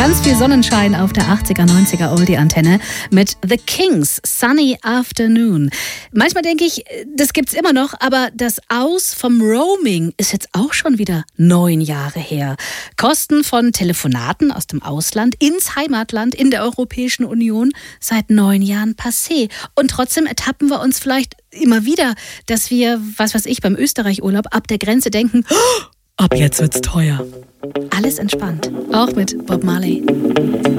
Ganz viel Sonnenschein auf der 80er, 90er Oldie-Antenne mit The Kings, Sunny Afternoon. Manchmal denke ich, das gibt's immer noch, aber das Aus vom Roaming ist jetzt auch schon wieder 9 Jahre her. Kosten von Telefonaten aus dem Ausland ins Heimatland in der Europäischen Union seit 9 Jahren passé. Und trotzdem ertappen wir uns vielleicht immer wieder, dass wir, was weiß ich, beim Österreich-Urlaub ab der Grenze denken, ab jetzt wird's teuer. Alles entspannt, auch mit Bob Marley.